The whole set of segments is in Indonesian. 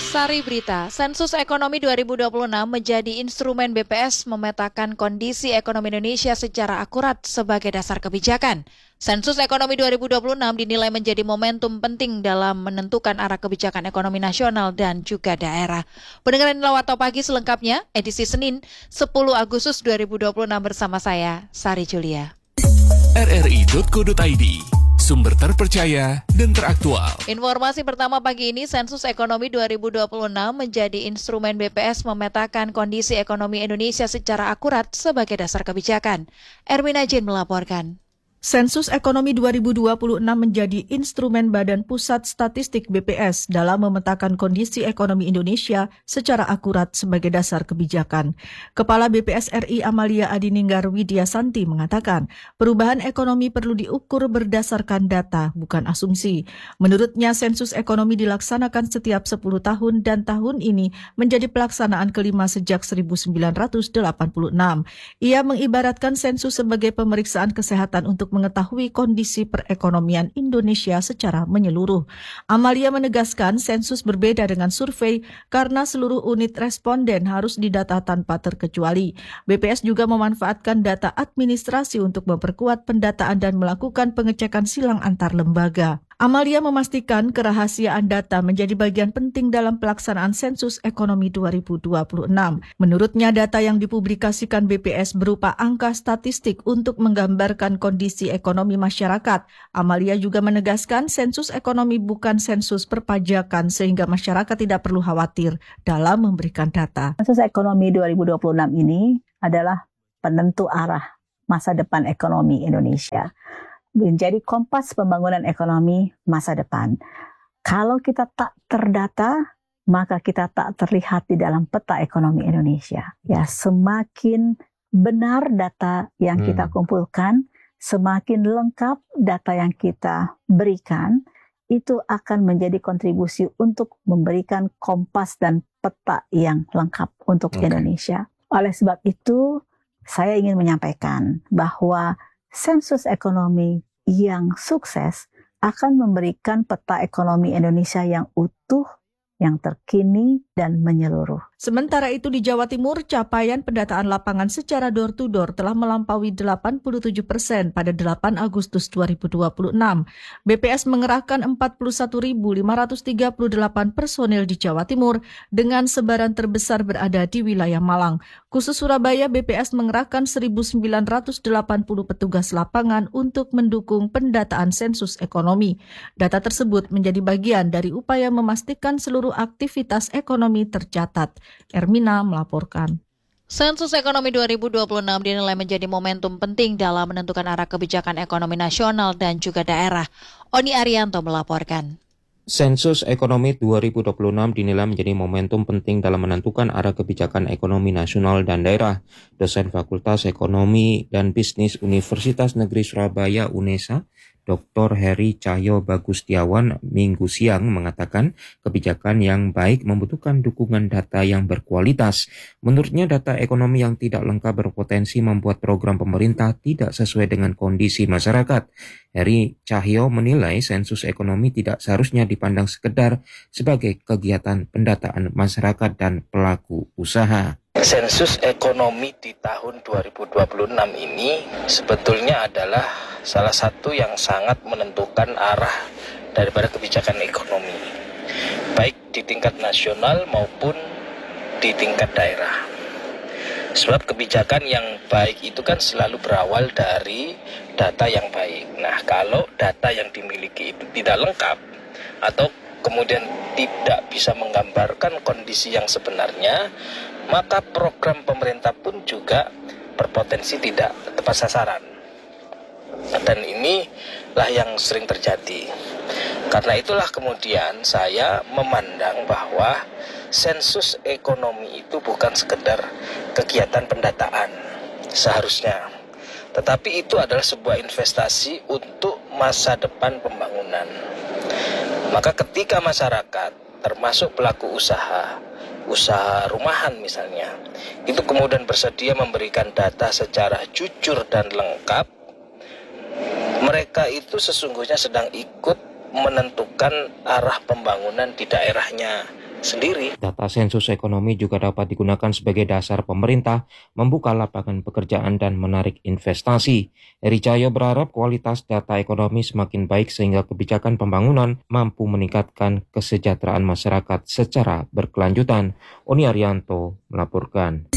Sari Berita, Sensus Ekonomi 2026 menjadi instrumen BPS memetakan kondisi ekonomi Indonesia secara akurat sebagai dasar kebijakan. Sensus Ekonomi 2026 dinilai menjadi momentum penting dalam menentukan arah kebijakan ekonomi nasional dan juga daerah. Pendengaran Lawatau Pagi selengkapnya, edisi Senin 10 Agustus 2026 bersama saya, Sari Julia. rri.co.id, sumber terpercaya dan teraktual. Informasi pertama pagi ini, Sensus Ekonomi 2026 menjadi instrumen BPS memetakan kondisi ekonomi Indonesia secara akurat sebagai dasar kebijakan. Erwin Ajin melaporkan. Sensus Ekonomi 2026 menjadi instrumen Badan Pusat Statistik BPS dalam memetakan kondisi ekonomi Indonesia secara akurat sebagai dasar kebijakan. Kepala BPS RI Amalia Adininggar Widyasanti mengatakan, perubahan ekonomi perlu diukur berdasarkan data, bukan asumsi. Menurutnya, sensus ekonomi dilaksanakan setiap 10 tahun dan tahun ini menjadi pelaksanaan kelima sejak 1986. Ia mengibaratkan sensus sebagai pemeriksaan kesehatan untuk mengetahui kondisi perekonomian Indonesia secara menyeluruh. Amalia menegaskan sensus berbeda dengan survei karena seluruh unit responden harus didata tanpa terkecuali. BPS juga memanfaatkan data administrasi untuk memperkuat pendataan dan melakukan pengecekan silang antar lembaga. Amalia memastikan kerahasiaan data menjadi bagian penting dalam pelaksanaan sensus ekonomi 2026. Menurutnya, data yang dipublikasikan BPS berupa angka statistik untuk menggambarkan kondisi ekonomi masyarakat. Amalia juga menegaskan sensus ekonomi bukan sensus perpajakan sehingga masyarakat tidak perlu khawatir dalam memberikan data. Sensus ekonomi 2026 ini adalah penentu arah masa depan ekonomi Indonesia. Menjadi kompas pembangunan ekonomi masa depan. Kalau kita tak terdata, maka kita tak terlihat di dalam peta ekonomi Indonesia. Ya, semakin benar data yang kita kumpulkan, semakin lengkap data yang kita berikan, itu akan menjadi kontribusi untuk memberikan kompas dan peta yang lengkap untuk Indonesia. Oleh sebab itu, saya ingin menyampaikan bahwa sensus ekonomi yang sukses akan memberikan peta ekonomi Indonesia yang utuh, yang terkini dan menyeluruh. Sementara itu di Jawa Timur, capaian pendataan lapangan secara door-to-door telah melampaui 87% pada 8 Agustus 2026. BPS mengerahkan 41.538 personil di Jawa Timur dengan sebaran terbesar berada di wilayah Malang. Khusus Surabaya, BPS mengerahkan 1.980 petugas lapangan untuk mendukung pendataan sensus ekonomi. Data tersebut menjadi bagian dari upaya memastikan seluruh aktivitas ekonomi tercatat. Ermina melaporkan. Sensus Ekonomi 2026 dinilai menjadi momentum penting dalam menentukan arah kebijakan ekonomi nasional dan juga daerah. Oni Arianto melaporkan. Sensus Ekonomi 2026 dinilai menjadi momentum penting dalam menentukan arah kebijakan ekonomi nasional dan daerah. Dosen Fakultas Ekonomi dan Bisnis Universitas Negeri Surabaya UNESA, Dr. Heri Cahyo Bagustiawan Minggu siang mengatakan kebijakan yang baik membutuhkan dukungan data yang berkualitas. Menurutnya data ekonomi yang tidak lengkap berpotensi membuat program pemerintah tidak sesuai dengan kondisi masyarakat. Heri Cahyo menilai sensus ekonomi tidak seharusnya dipandang sekedar sebagai kegiatan pendataan masyarakat dan pelaku usaha. Sensus ekonomi di tahun 2026 ini sebetulnya adalah salah satu yang sangat menentukan arah daripada kebijakan ekonomi, baik di tingkat nasional maupun di tingkat daerah. Sebab kebijakan yang baik itu kan selalu berawal dari data yang baik. Nah, kalau data yang dimiliki itu tidak lengkap atau kemudian tidak bisa menggambarkan kondisi yang sebenarnya, maka program pemerintah pun juga berpotensi tidak tepat sasaran. Dan inilah yang sering terjadi. Karena itulah kemudian saya memandang bahwa sensus ekonomi itu bukan sekedar kegiatan pendataan seharusnya, tetapi itu adalah sebuah investasi untuk masa depan pembangunan. Maka ketika masyarakat, termasuk pelaku usaha rumahan misalnya, itu kemudian bersedia memberikan data secara jujur dan lengkap, mereka itu sesungguhnya sedang ikut menentukan arah pembangunan di daerahnya, sendiri. Data sensus ekonomi juga dapat digunakan sebagai dasar pemerintah membuka lapangan pekerjaan dan menarik investasi. Eri Cahyo berharap kualitas data ekonomi semakin baik sehingga kebijakan pembangunan mampu meningkatkan kesejahteraan masyarakat secara berkelanjutan. Oni Arianto melaporkan.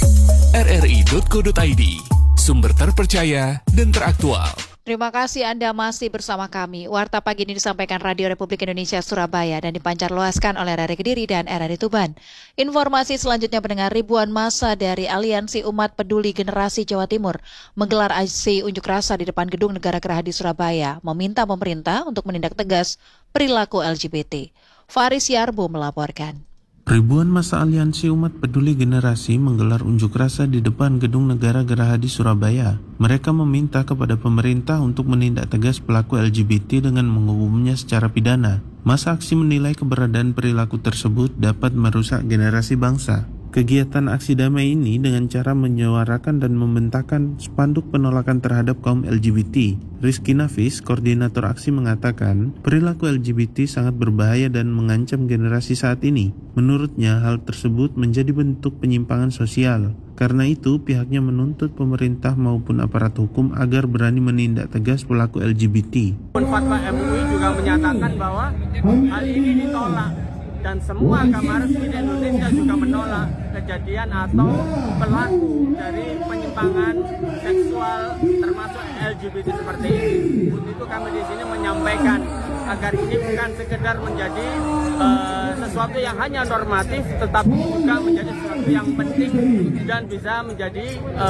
rri.co.id, sumber terpercaya dan teraktual. Terima kasih Anda masih bersama kami. Warta pagi ini disampaikan Radio Republik Indonesia Surabaya dan dipancarluaskan oleh RRI Kediri dan RRI Tuban. Informasi selanjutnya pendengar, ribuan massa dari Aliansi Umat Peduli Generasi Jawa Timur menggelar aksi unjuk rasa di depan Gedung Negara Gerahadi Surabaya, meminta pemerintah untuk menindak tegas perilaku LGBT. Faris Yarbo melaporkan. Ribuan massa Aliansi Umat Peduli Generasi menggelar unjuk rasa di depan Gedung Negara Gerahadi Surabaya. Mereka meminta kepada pemerintah untuk menindak tegas pelaku LGBT dengan menghukumnya secara pidana. Massa aksi menilai keberadaan perilaku tersebut dapat merusak generasi bangsa. Kegiatan aksi damai ini dengan cara menyuarakan dan membentangkan spanduk penolakan terhadap kaum LGBT. Rizky Nafis, koordinator aksi, mengatakan perilaku LGBT sangat berbahaya dan mengancam generasi saat ini. Menurutnya, hal tersebut menjadi bentuk penyimpangan sosial. Karena itu, pihaknya menuntut pemerintah maupun aparat hukum agar berani menindak tegas pelaku LGBT. Fatwa MUI juga menyatakan bahwa hal ini ditolak. Dan semua agama resmi di Indonesia juga menolak kejadian atau pelaku dari penyimpangan seksual termasuk LGBT seperti ini. Untuk itu kami di sini menyampaikan agar ini bukan sekedar menjadi sesuatu yang hanya normatif, tetapi juga menjadi sesuatu yang penting dan bisa menjadi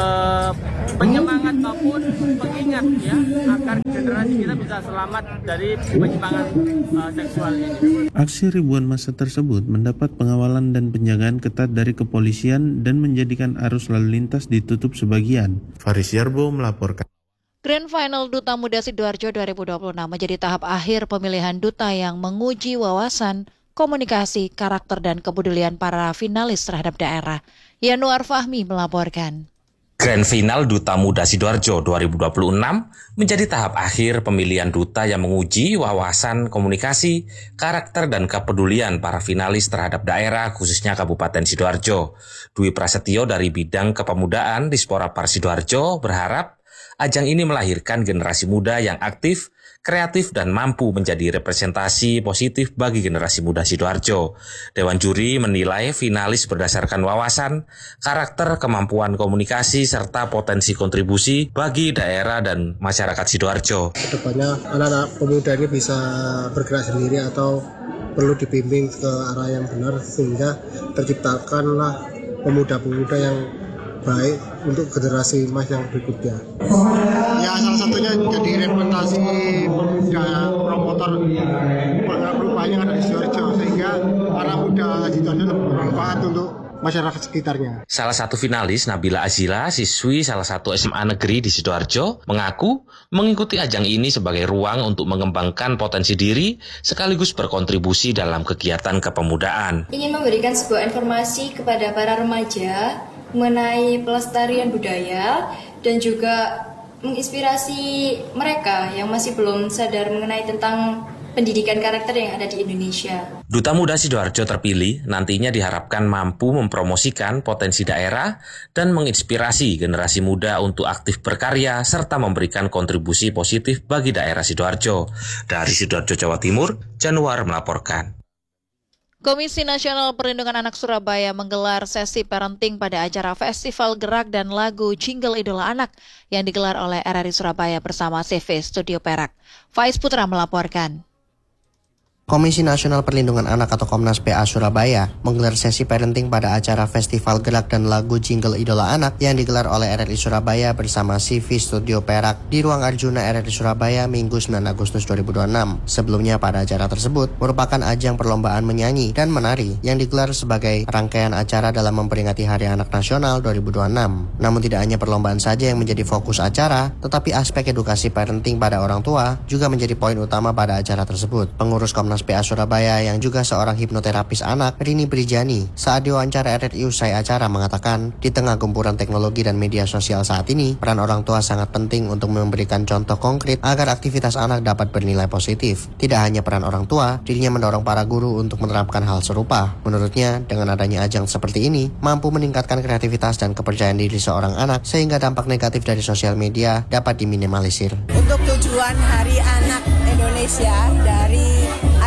penyemangat maupun pengingat ya, agar generasi kita bisa selamat dari penyimpangan seksual ini. Aksi ribuan massa tersebut mendapat pengawalan dan penjagaan ketat dari kepolisian dan menjadikan arus lalu lintas ditutup sebagian. Faris Yarbo melaporkan. Grand Final Duta Muda Sidoarjo 2026 menjadi tahap akhir pemilihan duta yang menguji wawasan, komunikasi, karakter, dan kepedulian para finalis terhadap daerah. Yanuar Fahmi melaporkan. Grand Final Duta Muda Sidoarjo 2026 menjadi tahap akhir pemilihan duta yang menguji wawasan, komunikasi, karakter, dan kepedulian para finalis terhadap daerah, khususnya Kabupaten Sidoarjo. Dwi Prasetyo dari Bidang Kepemudaan Dispora Par Sidoarjo berharap ajang ini melahirkan generasi muda yang aktif, kreatif, dan mampu menjadi representasi positif bagi generasi muda Sidoarjo. Dewan juri menilai finalis berdasarkan wawasan, karakter, kemampuan komunikasi, serta potensi kontribusi bagi daerah dan masyarakat Sidoarjo. Kedepannya anak-anak pemuda ini bisa bergerak sendiri atau perlu dibimbing ke arah yang benar sehingga terciptakanlah pemuda-pemuda yang baik untuk generasi emas yang berikutnya. Ya, salah satunya jadi representasi pemuda promotor perubahan yang ada di Sidoarjo sehingga anak muda Sidoarjo lebih bermanfaat untuk masyarakat sekitarnya. Salah satu finalis, Nabila Azila, siswi salah satu SMA negeri di Sidoarjo, mengaku mengikuti ajang ini sebagai ruang untuk mengembangkan potensi diri sekaligus berkontribusi dalam kegiatan kepemudaan. Ingin memberikan sebuah informasi kepada para remaja mengenai pelestarian budaya dan juga menginspirasi mereka yang masih belum sadar mengenai tentang pendidikan karakter yang ada di Indonesia. Duta Muda Sidoarjo terpilih nantinya diharapkan mampu mempromosikan potensi daerah dan menginspirasi generasi muda untuk aktif berkarya serta memberikan kontribusi positif bagi daerah Sidoarjo. Dari Sidoarjo, Jawa Timur, Januar melaporkan. Komisi Nasional Perlindungan Anak Surabaya menggelar sesi parenting pada acara Festival Gerak dan Lagu Jingle Idola Anak yang digelar oleh RRI Surabaya bersama CV Studio Perak. Faiz Putra melaporkan. Komisi Nasional Perlindungan Anak atau Komnas PA Surabaya menggelar sesi parenting pada acara Festival Gerak dan Lagu Jingle Idola Anak yang digelar oleh RRI Surabaya bersama CV Studio Perak di Ruang Arjuna RRI Surabaya Minggu 9 Agustus 2026. Sebelumnya pada acara tersebut merupakan ajang perlombaan menyanyi dan menari yang digelar sebagai rangkaian acara dalam memperingati Hari Anak Nasional 2026. Namun tidak hanya perlombaan saja yang menjadi fokus acara, tetapi aspek edukasi parenting pada orang tua juga menjadi poin utama pada acara tersebut. Pengurus Komnas Komnas PA Surabaya yang juga seorang hipnoterapis anak, Rini Brijani, saat diwawancara RRI usai acara mengatakan, di tengah gempuran teknologi dan media sosial saat ini, peran orang tua sangat penting untuk memberikan contoh konkret agar aktivitas anak dapat bernilai positif. Tidak hanya peran orang tua, dirinya mendorong para guru untuk menerapkan hal serupa. Menurutnya, dengan adanya ajang seperti ini, mampu meningkatkan kreativitas dan kepercayaan diri seorang anak sehingga dampak negatif dari sosial media dapat diminimalisir. Untuk tujuan Hari Anak Indonesia dari